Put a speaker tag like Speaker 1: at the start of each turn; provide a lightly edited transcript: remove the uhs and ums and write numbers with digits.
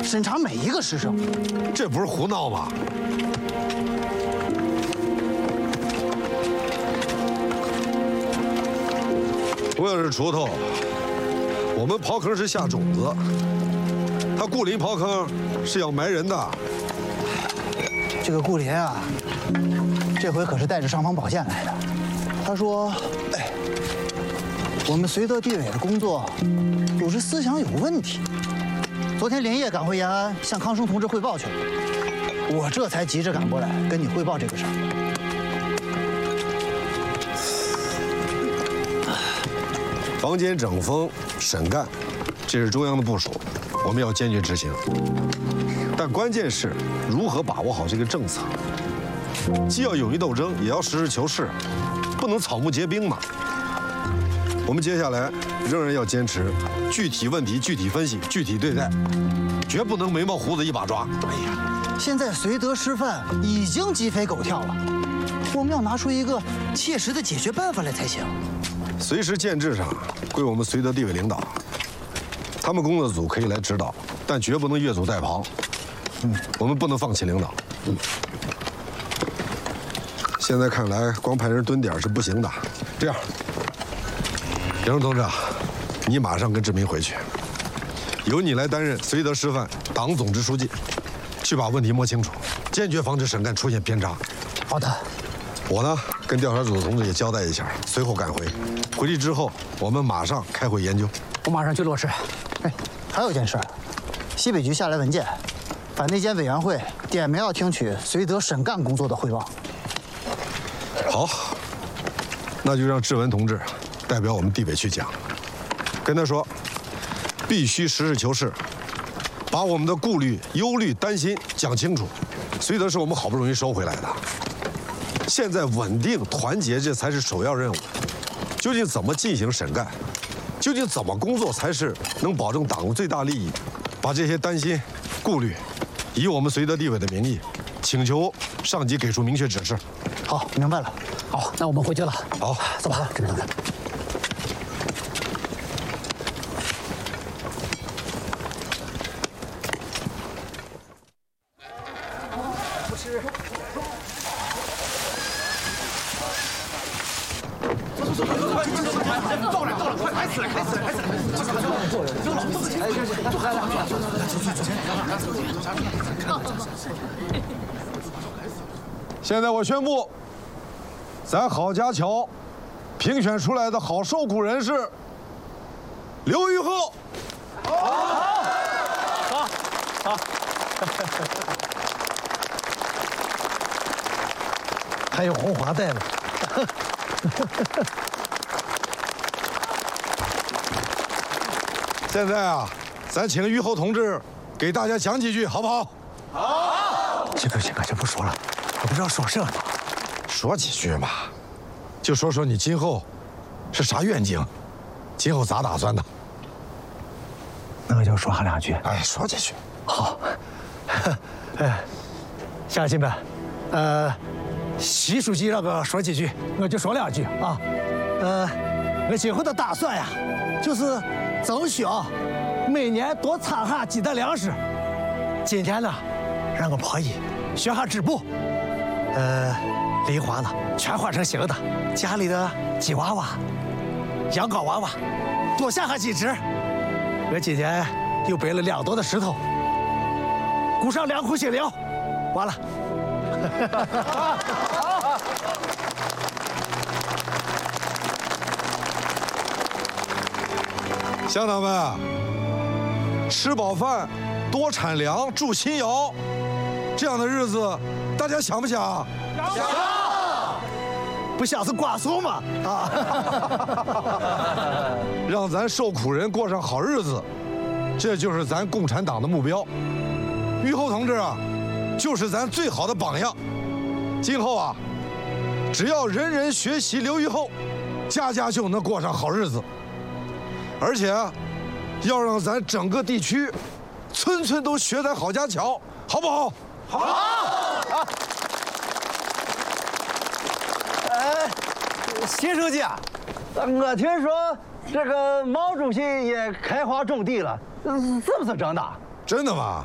Speaker 1: 审查每一个师生。
Speaker 2: 这不是胡闹吗？同样是锄头，我们刨坑是下种子，他顾林刨坑是要埋人的。
Speaker 1: 这个顾林啊，这回可是带着尚方宝剑来的。他说：“哎，我们绥德地委的工作有时思想有问题。昨天连夜赶回延安，向康生同志汇报去了。我这才急着赶过来跟你汇报这个事儿。”
Speaker 2: 房间整风、审干，这是中央的部署，我们要坚决执行。但关键是如何把握好这个政策，既要勇于斗争，也要实事求是，不能草木皆兵嘛。我们接下来仍然要坚持具体问题具体分析、具体对待，绝不能眉毛胡子一把抓。
Speaker 1: 哎呀，现在绥德师范已经鸡飞狗跳了，我们要拿出一个切实的解决办法来才行。
Speaker 2: 随时建制上归我们绥德地委领导，他们工作组可以来指导，但绝不能越俎代庖。我们不能放弃领导。现在看来，光派人蹲点是不行的。这样，杨荣同志，你马上跟志明回去，由你来担任绥德师范党总支书记，去把问题摸清楚，坚决防止审干出现偏差。
Speaker 1: 好的。
Speaker 2: 我呢，跟调查组的同志也交代一下，随后赶回。回去之后，我们马上开会研究。
Speaker 1: 我马上去落实。哎，还有一件事，西北局下来文件，把那间委员会点名要听取绥德审干工作的汇报。
Speaker 2: 好，那就让志文同志代表我们地委去讲，跟他说，必须实事求是，把我们的顾虑、忧虑、担心讲清楚。绥德是我们好不容易收回来的。现在稳定团结，这才是首要任务。究竟怎么进行审干？究竟怎么工作才是能保证党的最大利益？把这些担心、顾虑，以我们绥德地委的名义，请求上级给出明确指示。
Speaker 1: 好，明白了。
Speaker 3: 好，那我们回去了。
Speaker 2: 好，
Speaker 1: 走吧，志明同志。
Speaker 2: 现在我宣布，咱郝家桥评选出来的好受苦人是刘玉厚。
Speaker 1: 好。还有红花带呢。
Speaker 2: 现在啊，咱请玉厚同志给大家讲几句，好不好？
Speaker 1: 好。这个就不说了，我不知道说什么。
Speaker 2: 说几句嘛，就说说你今后是啥愿景，今后咋打算的？
Speaker 1: 那就说上两句。
Speaker 2: 哎，说几句。
Speaker 1: 好。哎，乡亲们，习书记让我说几句，我就说两句啊。我今后的打算呀，就是争取每年多产下几担粮食。今天呢，让我婆姨学下织布，梨花呢全换成新的，家里的鸡娃娃、羊羔娃娃多下几只。我今年又背了2多的石头，鼓上2库新粮，完了。
Speaker 2: 乡党们，吃饱饭，多产粮，住新窑，这样的日子，大家想不想？
Speaker 1: 想。不想是瓜怂吗？啊！
Speaker 2: 让咱受苦人过上好日子，这就是咱共产党的目标。玉厚同志啊，就是咱最好的榜样。今后啊，只要人人学习刘玉厚，家家就能过上好日子。而且啊，要让咱整个地区，村村都学咱郝家桥，好不好？
Speaker 1: 好。习书记啊，我听说这个毛主席也开花种地了，是不是真的？
Speaker 2: 真的吗？